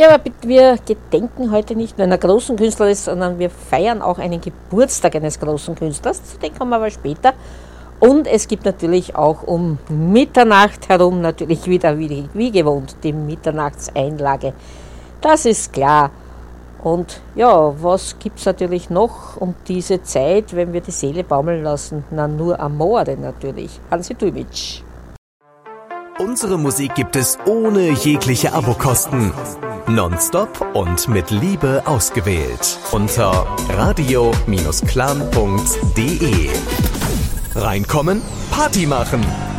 Ja, aber wir gedenken heute nicht nur einer großen Künstlerin, sondern wir feiern auch einen Geburtstag eines großen Künstlers. Zu dem kommen wir aber später. Und es gibt natürlich auch um Mitternacht herum natürlich wieder wie gewohnt die Mitternachtseinlage. Das ist klar. Und ja, was gibt es natürlich noch um diese Zeit, wenn wir die Seele baumeln lassen? Na, nur Amore natürlich. Hansi Dujmic. Unsere Musik gibt es ohne jegliche Abokosten. Nonstop und mit Liebe ausgewählt. Unter radio-clan.de. Reinkommen, Party machen.